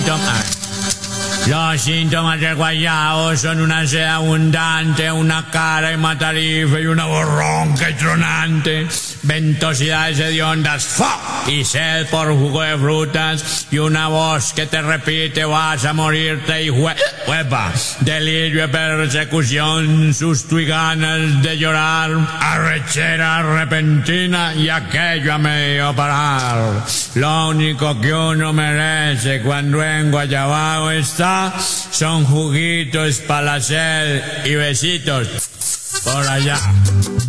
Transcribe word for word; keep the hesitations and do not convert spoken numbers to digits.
síntomas. Los síntomas del guayabo son una sed abundante, una cara hematarife y una voz ronca y tronante, ventosidades hediondas, ¡fa! Y sed por jugo de frutas, y una voz que te repite, vas a morirte, y hue... huepa, delirio de persecución, susto y ganas de llorar, arrechera repentina y aquello a medio parar. Lo único que uno merece cuando en Guayabao está son juguitos para la sed y besitos por allá.